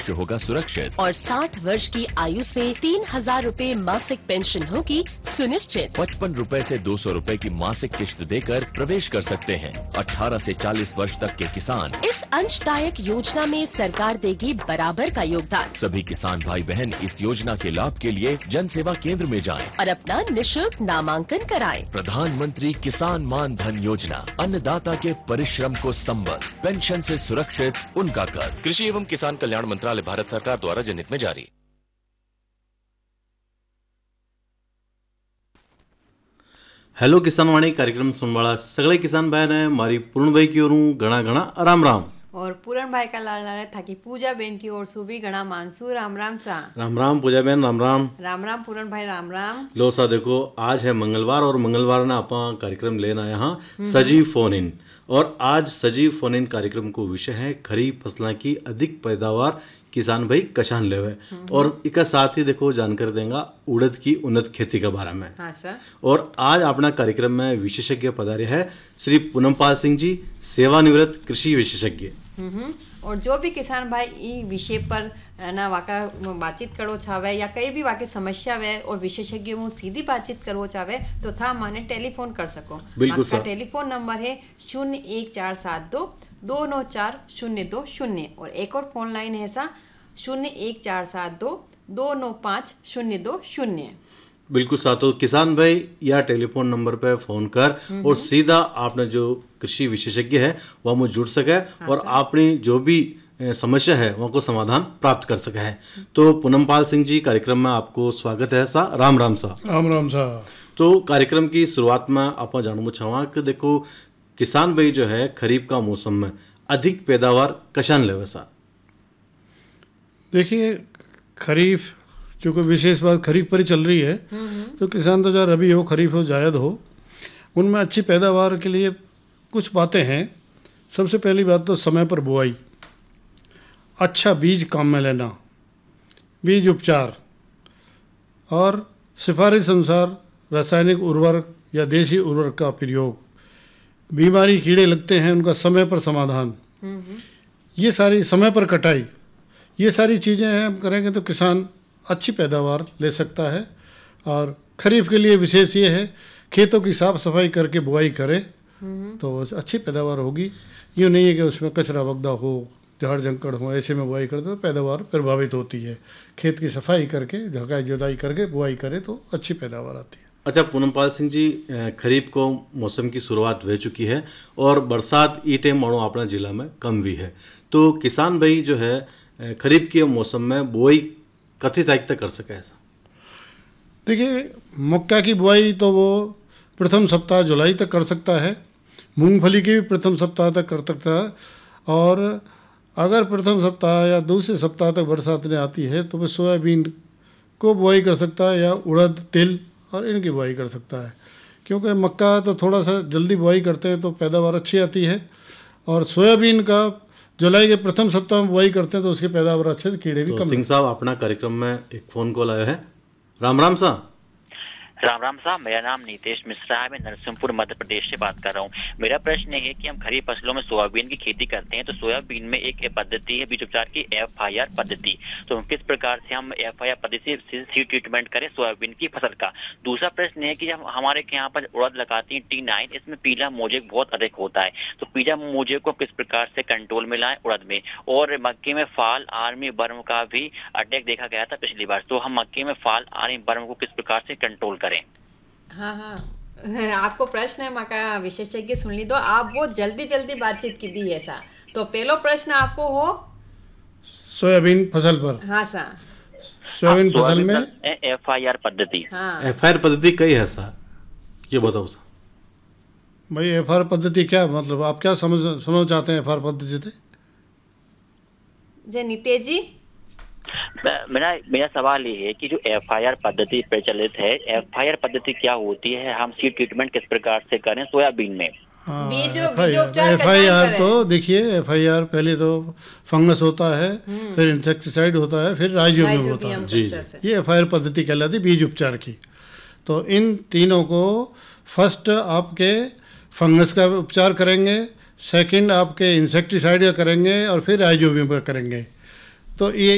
भविष्य होगा सुरक्षित। और 60 वर्ष की आयु से 3,000 रूपए मासिक पेंशन होगी सुनिश्चित। 55 रूपए से 200 रूपए की मासिक किश्त देकर प्रवेश कर सकते हैं 18 से 40 वर्ष तक के किसान। इस अंशदायक योजना में सरकार देगी बराबर का योगदान। सभी किसान भाई बहन इस योजना के लाभ के लिए जन सेवा केंद्र में जाएं। और अपना निःशुल्क नामांकन कराएं। प्रधानमंत्री किसान मान धन योजना, अन्नदाता के परिश्रम को संबल, पेंशन से सुरक्षित उनका कर। कृषि एवं किसान कल्याण मंत्रालय, भारत सरकार द्वारा जनहित में जारी। हेलो किसानवाणी कार्यक्रम सुनवाड़ा सगळे किसान भाई ने मारी पूर्ण भाई की ओर घना घना राम राम। और पूरण भाई का लाल रहे था कि पूजा बेन की ओर से भी गणा मानसू राम राम सा। राम राम पूजा बेन राम राम। राम राम पूरण भाई राम राम। लो सा देखो आज है मंगलवार और मंगलवार ना अपन कार्यक्रम लेना यहाँ सजीव फोन इन। और आज सजीव फोन इन कार्यक्रम को विषय है खरीफ फसलों की अधिक पैदावार किसान भाई कशान लेवे। और इसका साथ ही देखो जानकारी देंगे उड़द की उन्नत खेती के बारे में। हाँ सर। और आज अपना कार्यक्रम में विशेषज्ञ पधारे है श्री पूनमपाल सिंह जी, सेवानिवृत्त कृषि विशेषज्ञ। और जो भी किसान भाई ई विषय पर ना वाका बातचीत करो चाहे या कई भी वाकी समस्या वे और विशेषज्ञों में सीधी बातचीत करो चाहे तो था माने टेलीफोन कर सको। बिल्कुल सर। टेलीफोन नंबर है 01472 294 और एक और फोन लाइन है सा 01472 295 बिल्कुल साथों किसान भाई या टेलीफोन नंबर पे फोन कर और सीधा आपने जो कृषि विशेषज्ञ है वह मुझे जुड़ सके। हाँ और आपने जो भी समस्या है वह को समाधान प्राप्त कर सका है। तो पूनमपाल सिंह जी कार्यक्रम में आपको स्वागत है सा। राम राम सा। राम राम सा। तो कार्यक्रम की शुरुआत में आप जानना चाहवा कि देखो किसान भाई जो है खरीफ का मौसम में अधिक पैदावार कशान लेवे सा। देखिए खरीफ क्योंकि विशेष बात खरीफ पर ही चल रही है तो किसान तो चाहे रबी हो खरीफ हो जायद हो उनमें अच्छी पैदावार के लिए कुछ बातें हैं। सबसे पहली बात तो समय पर बुआई, अच्छा बीज काम में लेना, बीज उपचार और सिफारिश अनुसार रासायनिक उर्वरक या देसी उर्वरक का प्रयोग, बीमारी कीड़े लगते हैं उनका समय पर समाधान, ये सारी समय पर कटाई, ये सारी चीज़ें हैं हम करेंगे तो किसान अच्छी पैदावार ले सकता है। और खरीफ के लिए विशेष ये है खेतों की साफ़ सफाई करके बुआई करें तो अच्छी पैदावार होगी। यूँ नहीं है कि उसमें कचरा वगदा हो, झाड़ जंकड़ हो, ऐसे में बुआई करते तो पैदावार प्रभावित होती है। खेत की सफाई करके ढकाई जुताई करके बुआई करें तो अच्छी पैदावार आती है। अच्छा पूनमपाल सिंह जी, खरीफ को मौसम की शुरुआत हो चुकी है और बरसात ई टाइम मानो अपना जिला में कम भी है, तो किसान भाई जो है खरीफ के मौसम में बुआई कथी तारीख तक कर सके ऐसा? देखिए मक्का की बुआई तो वो प्रथम सप्ताह जुलाई तक कर सकता है, मूंगफली की भी प्रथम सप्ताह तक कर सकता है। और अगर प्रथम सप्ताह या दूसरे सप्ताह तक बरसात नहीं आती है तो वह सोयाबीन को बुआई कर सकता है या उड़द, तिल और इनकी बुआई कर सकता है। क्योंकि मक्का तो थोड़ा सा जल्दी बुआई करते हैं तो पैदावार अच्छी आती है और सोयाबीन का जुलाई के प्रथम सप्ताह में बुआई करते हैं तो उसकी पैदावार अच्छे से कीड़े भी कम। सिंह साहब अपना कार्यक्रम में एक फ़ोन कॉल आया है। राम राम सा। राम राम साहब, मेरा नाम नीतेश मिश्रा है, मैं नरसिंहपुर मध्य प्रदेश से बात कर रहा हूँ। मेरा प्रश्न है कि हम खरीफ फसलों में सोयाबीन की खेती करते हैं तो सोयाबीन में एक पद्धति है बीज उपचार की FIR पद्धति, तो हम किस प्रकार से हम FIR पद्धति से सीड ट्रीटमेंट करें सोयाबीन की फसल का। दूसरा प्रश्न है कि जब हमारे यहाँ पर उड़द लगाती है T9, इसमें पीला मोजेक बहुत अधिक होता है, तो पीला मोजेक को किस प्रकार से कंट्रोल में लाएं उड़द में। और मक्के में फाल आर्मी बर्म का भी अटैक देखा गया था पिछली बार, तो हम मक्के में फाल आर्मी बर्म को किस प्रकार से कंट्रोल करें। हाँ हाँ आपको प्रश्न है मका विशेषज्ञ सुन ली, तो आप बहुत जल्दी जल्दी बातचीत की दी ऐसा। तो पहला प्रश्न आपको हो सोयाबीन फसल पर। हाँ सा सोयाबीन फसल में FIR पद्धति। हाँ FIR पद्धति कई है सा, ये बताओ सा भाई। FIR पद्धति क्या मतलब, आप क्या समझना चाहते हैं FIR पद्धति से? जय नितेश जी, मेरा सवाल ये है कि जो FIR पद्धति प्रचलित है, FIR पद्धति क्या होती है, हम सीड ट्रीटमेंट किस प्रकार से करें सोयाबीन में। FIR तो देखिए FIR पहले तो फंगस होता है, फिर इंसेक्टिसाइड होता है, फिर राइजोबियम होता है जी। ये FIR पद्धति कहलाती है बीज उपचार की। तो इन तीनों को फर्स्ट आपके फंगस का उपचार करेंगे, सेकंड आपके इंसेक्टिसाइड का करेंगे और फिर राइजोबियम का करेंगे। तो ये